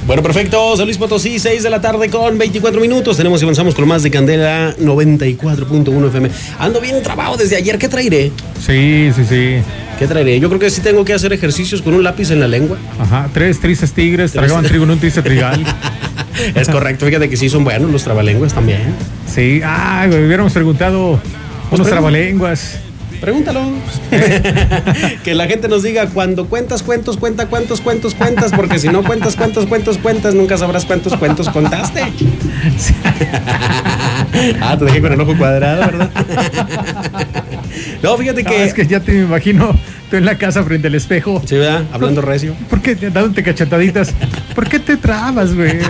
Bueno, perfecto. San Luis Potosí, 6 de la tarde con 24 minutos. Tenemos y avanzamos con más de Candela 94.1 FM. Ando bien trabado desde ayer. ¿Qué traeré? Sí. ¿Qué traeré? Yo creo que sí tengo que hacer ejercicios con un lápiz en la lengua. Ajá, 3 tristes tigres tragaban trigo en un triste trigal. Es correcto, fíjate que sí son buenos los trabalenguas también. Sí, me hubiéramos preguntado unos trabalenguas. Pregúntalo. Que la gente nos diga, cuando cuentas cuentos, cuenta cuántos cuentos cuentas, porque si no cuentas cuántos cuentos cuentas, nunca sabrás cuántos cuentos contaste. Sí. Te dejé con el ojo cuadrado, ¿verdad? No, fíjate que... es que ya te imagino tú en la casa frente al espejo. Sí, ¿verdad? Hablando recio. ¿Por qué dándote cachetaditas? ¿Por qué te trabas, güey?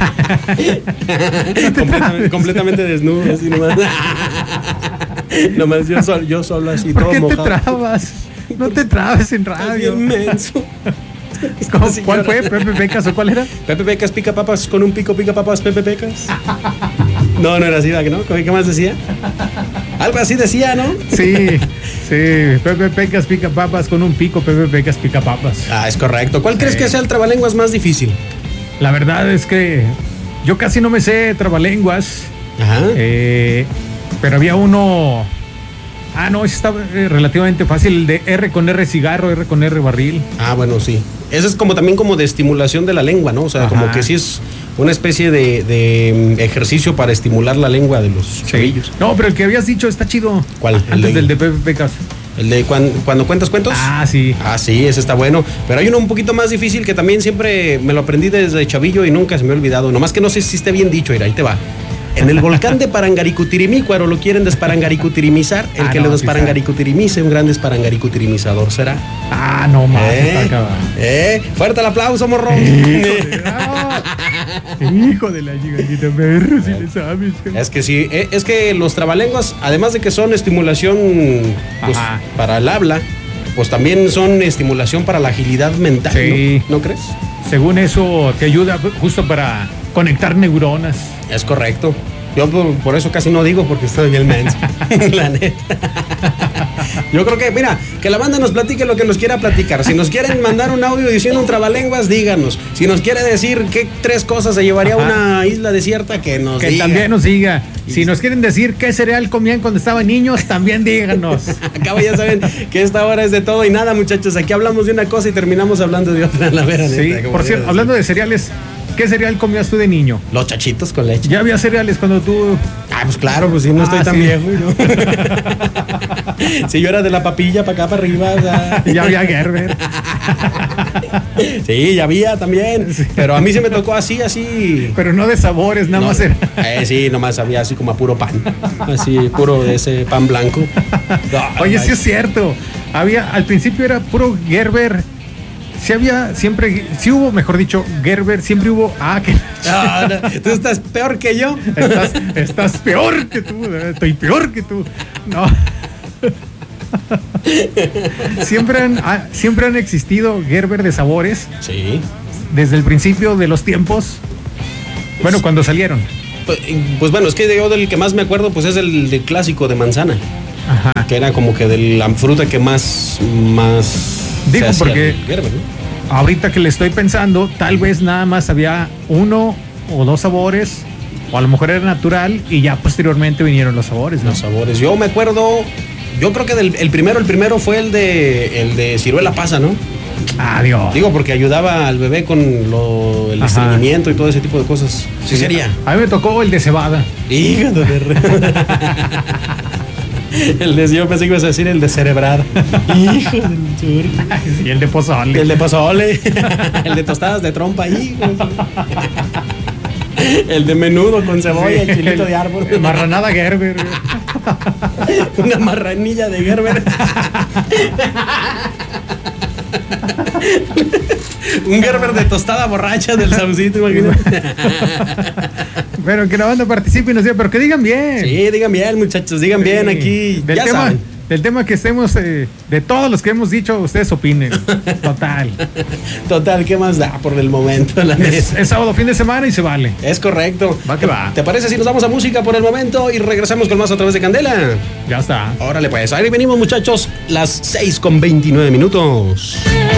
Completamente desnudo, así nomás. Nomás yo solo así, ¿por todo qué mojado. te trabas? No te trabes en radio. Inmenso. ¿Cuál fue? ¿Pepe Pecas o cuál era? Pepe Pecas pica papas con un pico pica papas, Pepe Pecas. No era así, ¿no? ¿Qué más decía? Algo así decía, ¿no? Sí. Pepe Pecas pica papas con un pico, Pepe Pecas pica papas. Es correcto. ¿Cuál crees que sea el trabalenguas más difícil? La verdad es que yo casi no me sé trabalenguas. Ajá. Pero había uno... ese está relativamente fácil, el de R con R cigarro, R con R barril. Bueno, sí. Ese es como también como de estimulación de la lengua, ¿no? O sea, como que sí es una especie de ejercicio para estimular la lengua de los chavillos. No, pero el que habías dicho está chido. ¿Cuál? Antes del de Pepe Pecas. ¿El de cuando cuentas cuentos? Sí. Sí, ese está bueno. Pero hay uno un poquito más difícil que también siempre me lo aprendí desde chavillo y nunca se me ha olvidado. Nomás que no sé si esté bien dicho, ahí te va. En el volcán de Parangaricutirimícuaro lo quieren desparangaricutirimizar. El que le desparangaricutirimíce, un gran desparangaricutirimizador será. No más, está acabado. Fuerte el aplauso, morro. Hijo de la gigantita perro, si le sabes. Es que sí, es que los trabalenguas, además de que son estimulación pues, para el habla, pues también son estimulación para la agilidad mental, sí. ¿No crees? Según eso, te ayuda justo para conectar neuronas. Es correcto. Yo por eso casi no digo, porque estoy bien menso. La neta. Yo creo que, mira, que la banda nos platique lo que nos quiera platicar. Si nos quieren mandar un audio diciendo un trabalenguas, díganos. Si nos quiere decir qué 3 cosas se llevaría a una isla desierta, que nos diga. Que también nos diga. Si nos quieren decir qué cereal comían cuando estaban niños, también díganos. Acá ya saben que esta hora es de todo y nada, muchachos. Aquí hablamos de una cosa y terminamos hablando de otra, la verdad. Sí, por cierto, hablando de cereales, ¿qué cereal comías tú de niño? Los chachitos con leche. ¿Ya había cereales cuando tú...? Pues claro, pues sí, no estoy tan viejo, ¿no? Si yo era de la papilla para acá, para arriba. O sea. Ya había Gerber. Sí, ya había también. Sí. Pero a mí se me tocó así. Pero no de sabores, nada más era. Sí, nomás había así como a puro pan. Así, puro de ese pan blanco. Oye, sí es cierto. Al principio era puro Gerber. Sí hubo, mejor dicho, Gerber, siempre hubo. Tú estás peor que yo. Estás peor que tú, estoy peor que tú. No. Siempre han existido Gerber de sabores. Sí. Desde el principio de los tiempos. Bueno, cuando salieron. Pues bueno, es que yo del que más me acuerdo, pues es el de clásico de manzana. Ajá. Que era como que de la fruta que más digo, porque Gerber, ¿no? Ahorita que le estoy pensando, tal vez nada más había 1 o 2 sabores, o a lo mejor era natural y ya posteriormente vinieron los sabores, ¿no? Los sabores. Yo me acuerdo, yo creo que el primero fue el de ciruela pasa, ¿no? Dios. Digo, porque ayudaba al bebé con el estreñimiento y todo ese tipo de cosas. Sí sería. A mí me tocó el de cebada. Híjole yo pensé que ibas a decir el de cerebrar. Hijo del churri. Y el de pozole. El de pozole. El de tostadas de trompa, hijo. El de menudo con cebolla, el chilito de árbol. Marranada Gerber. Una marranilla de Gerber. Un Gerber de tostada borracha del Saucito, imagínate. Pero que la banda participe y nos diga, pero que digan bien. Sí, digan bien, muchachos, digan bien aquí. Del tema que estemos, de todos los que hemos dicho, ustedes opinen. Total, ¿qué más da por el momento? Es sábado, fin de semana y se vale. Es correcto. Va que va. ¿Te parece si nos vamos a música por el momento y regresamos con más a través de Candela? Ya está. Órale pues, ahí venimos, muchachos, las 6:29.